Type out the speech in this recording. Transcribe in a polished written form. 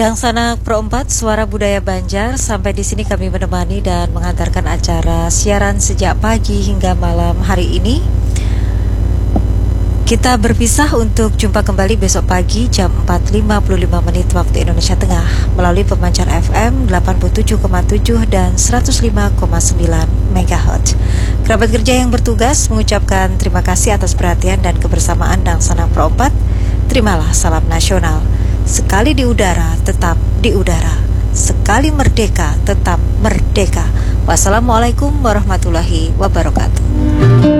Dan Sanak Pro 4 Suara Budaya Banjar, sampai di sini kami menemani dan mengantarkan acara siaran sejak pagi hingga malam hari ini. Kita berpisah untuk jumpa kembali besok pagi jam 4.55 waktu Indonesia Tengah melalui pemancar FM 87,7 dan 105,9 MHz. Kerabat kerja yang bertugas mengucapkan terima kasih atas perhatian dan kebersamaan dan Sanak Pro 4. Terimalah salam nasional. Sekali di udara, tetap di udara. Sekali merdeka, tetap merdeka. Wassalamualaikum warahmatullahi wabarakatuh.